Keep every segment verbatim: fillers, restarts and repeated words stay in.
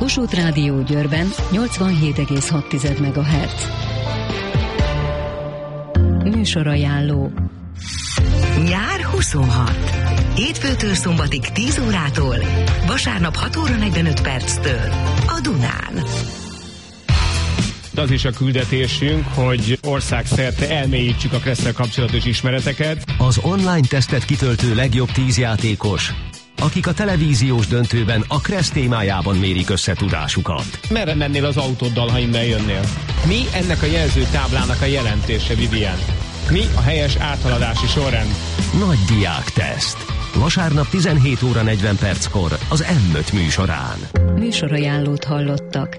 Kossuth Rádió Győrben nyolcvanhét egész hat megahertz. Műsorajánló. Nyár huszonhat. Hétfőtől szombatig tíz órától, vasárnap hat óra negyvenöt perctől a Dunán. Az is a küldetésünk, hogy országszerte elmélyítsük a Kresszel kapcsolatos ismereteket. Az online tesztet kitöltő legjobb tíz játékos, akik a televíziós döntőben a Kressz témájában mérik össze tudásukat. Merre mennél az autóddal, ha innen jönnél? Mi ennek a jelzőtáblának a jelentése, Vivian? Mi a helyes áthaladási sorrend? Nagy diák teszt. Vasárnap tizenhét óra negyven perckor az em öt műsorán. Műsorajánlót hallottak.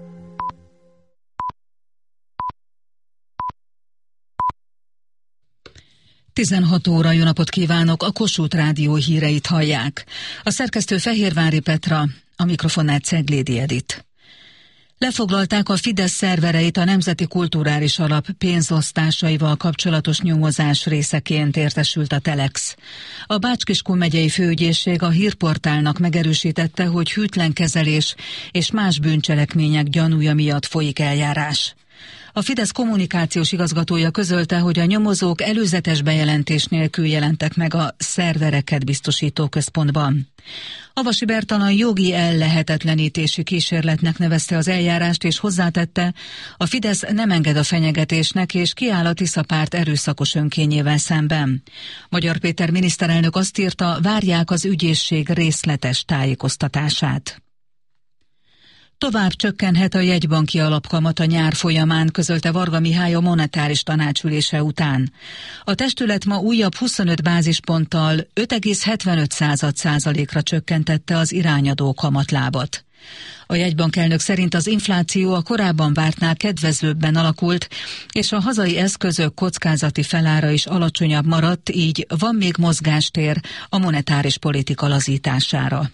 tizenhat óra, jó napot kívánok, a Kossuth Rádió híreit hallják. A szerkesztő Fehérvári Petra, a mikrofonnál Ceglédi Edit. Lefoglalták a Fidesz szervereit a Nemzeti Kulturális Alap pénzosztásaival kapcsolatos nyomozás részeként, értesült a Telex. A Bács-Kiskun megyei főügyészség a hírportálnak megerősítette, hogy hűtlen kezelés és más bűncselekmények gyanúja miatt folyik eljárás. A Fidesz kommunikációs igazgatója közölte, hogy a nyomozók előzetes bejelentés nélkül jelentek meg a szervereket biztosító központban. Avasi Bertalan jogi ellehetetlenítési kísérletnek nevezte az eljárást, és hozzátette, a Fidesz nem enged a fenyegetésnek, és kiáll a Tisza párt erőszakos önkényével szemben. Magyar Péter miniszterelnök azt írta, várják az ügyészség részletes tájékoztatását. Tovább csökkenhet a jegybanki alapkamat a nyár folyamán, közölte Varga Mihály a monetáris tanácsülése után. A testület ma újabb huszonöt bázisponttal öt egész hetvenöt százalékra csökkentette az irányadó kamatlábat. A jegybankelnök szerint az infláció a korábban vártnál kedvezőbben alakult, és a hazai eszközök kockázati felára is alacsonyabb maradt, így van még mozgástér a monetáris politika lazítására.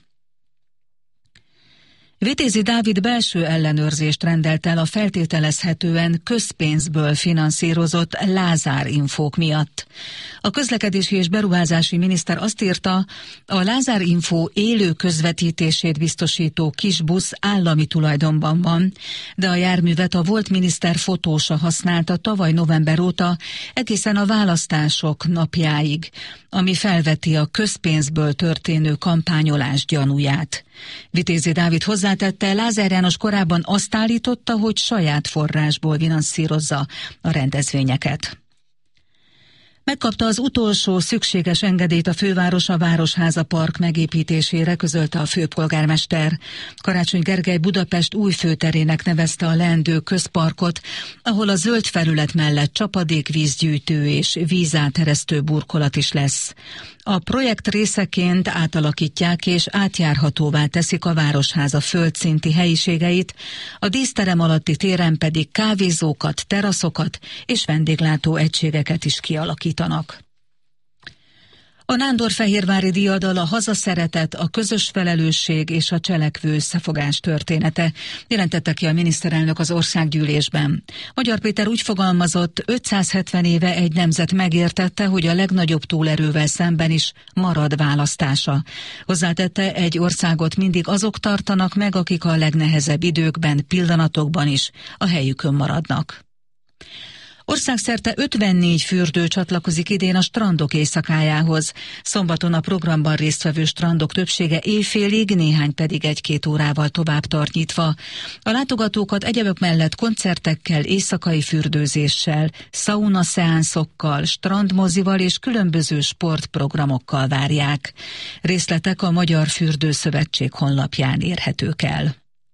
Vitézi Dávid belső ellenőrzést rendelt el a feltételezhetően közpénzből finanszírozott Lázár Infók miatt. A közlekedési és beruházási miniszter azt írta, a Lázár Info élő közvetítését biztosító kisbusz állami tulajdonban van, de a járművet a volt miniszter fotósa használta tavaly november óta egészen a választások napjáig, ami felveti a közpénzből történő kampányolás gyanúját. Vitézi Dávid hozzátette, Lázár János korábban azt állította, hogy saját forrásból finanszírozza a rendezvényeket. Megkapta az utolsó szükséges engedélyt a főváros a Városháza Park megépítésére, közölte a főpolgármester. Karácsony Gergely Budapest új főterének nevezte a leendő közparkot, ahol a zöld felület mellett csapadékvízgyűjtő és vízáteresztő burkolat is lesz. A projekt részeként átalakítják és átjárhatóvá teszik a Városháza földszinti helyiségeit, a díszterem alatti téren pedig kávézókat, teraszokat és vendéglátó egységeket is kialakítanak. A Nándorfehérvári diadal a hazaszeretet, a közös felelősség és a cselekvő összefogás története, jelentette ki a miniszterelnök az országgyűlésben. Magyar Péter úgy fogalmazott, ötszázhetven éve egy nemzet megértette, hogy a legnagyobb túlerővel szemben is marad választása. Hozzátette, egy országot mindig azok tartanak meg, akik a legnehezebb időkben, pillanatokban is a helyükön maradnak. Országszerte ötvennégy fürdő csatlakozik idén a strandok éjszakájához. Szombaton a programban résztvevő strandok többsége éjfélig, néhány pedig egy-két órával tovább tart nyitva. A látogatókat egyebek mellett koncertekkel, éjszakai fürdőzéssel, sauna szeánszokkal, strandmozival és különböző sportprogramokkal várják. Részletek a Magyar Fürdőszövetség honlapján érhetők el.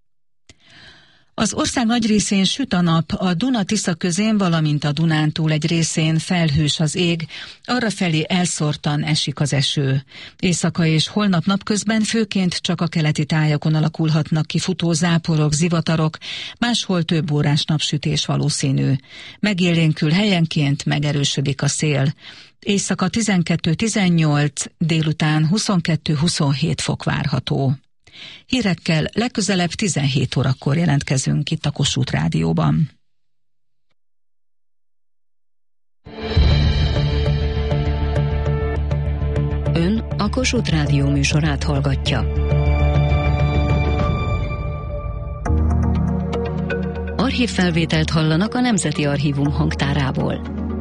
Az ország nagy részén süt a nap, a Duna-Tisza közén, valamint a Dunántúl egy részén felhős az ég, arrafelé elszórtan esik az eső. Éjszaka és holnap napközben főként csak a keleti tájakon alakulhatnak ki futó záporok, zivatarok, máshol több órás napsütés valószínű. Megélénkül helyenként, megerősödik a szél. Éjszaka tizenkettő tizennyolc, délután huszonkettő huszonhét fok várható. Hírekkel legközelebb tizenhét órakor jelentkezünk itt a Kossuth Rádióban. Ön a Kossuth Rádió műsorát hallgatja. Archívfelvételt hallanak a Nemzeti Archívum hangtárából.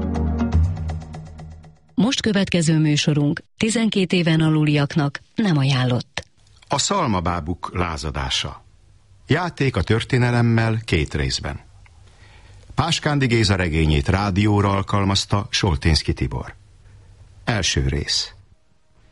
Most következő műsorunk tizenkét éven aluliaknak nem ajánlott. A szalmabábuk lázadása. Játék a történelemmel két részben. Páskándi Géza regényét rádióra alkalmazta Solténszky Tibor. Első rész.